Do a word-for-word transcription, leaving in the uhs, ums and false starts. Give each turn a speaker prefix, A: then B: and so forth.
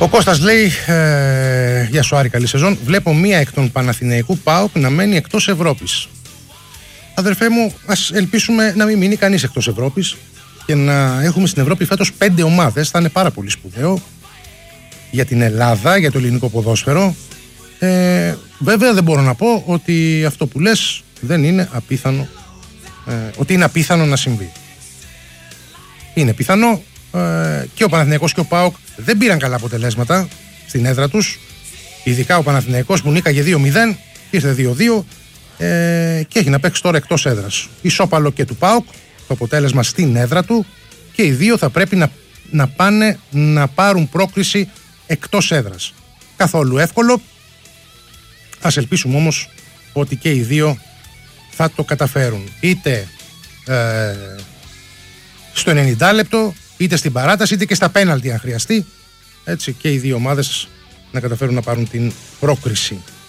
A: Ο Κώστας λέει, ε, γεια σου Άρη, καλή σεζόν. Βλέπω μία εκ των Παναθηναϊκού ΠΑΟΚ να μένει εκτός Ευρώπης. Αδερφέ μου, ας ελπίσουμε να μην μείνει κανείς εκτός Ευρώπης και να έχουμε στην Ευρώπη φέτος πέντε ομάδες. Θα είναι πάρα πολύ σπουδαίο για την Ελλάδα, για το ελληνικό ποδόσφαιρο. Ε, βέβαια δεν μπορώ να πω ότι αυτό που λες δεν είναι απίθανο, ε, ότι είναι απίθανο να συμβεί. Είναι πιθανό. Ε, και ο Παναθηναϊκός και ο ΠΑΟΚ δεν πήραν καλά αποτελέσματα στην έδρα τους. Ειδικά ο Παναθηναϊκός που νίκαγε δύο μηδέν, ήρθε δύο δύο ε, και έχει να παίξει τώρα εκτός έδρας. Ισόπαλο και του ΠΑΟΚ το αποτέλεσμα στην έδρα του, και οι δύο θα πρέπει να, να πάνε να πάρουν πρόκριση εκτός έδρας. Καθόλου εύκολο. Ας ελπίσουμε όμως ότι και οι δύο θα το καταφέρουν. Είτε ε, στο ενενήντα λεπτό, είτε στην παράταση, είτε και στα πέναλτι αν χρειαστεί. Έτσι, και οι δύο ομάδες να καταφέρουν να πάρουν την πρόκριση.